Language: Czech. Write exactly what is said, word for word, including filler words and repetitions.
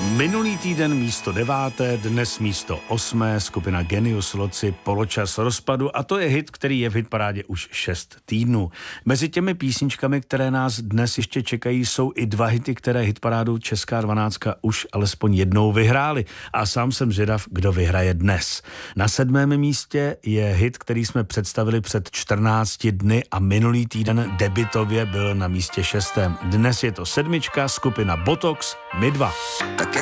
Minulý týden místo deváté, dnes místo osmé, skupina Genius Loci, Poločas rozpadu, a to je hit, který je v hitparádě už šest týdnů. Mezi těmi písničkami, které nás dnes ještě čekají, jsou i dva hity, které hitparádu Česká dvanáctka už alespoň jednou vyhrály. A sám jsem zvědav, kdo vyhraje dnes. Na sedmém místě je hit, který jsme představili před čtrnácti dny a minulý týden debitově byl na místě šestém. Dnes je to sedmička, skupina Botox, My dva. Tak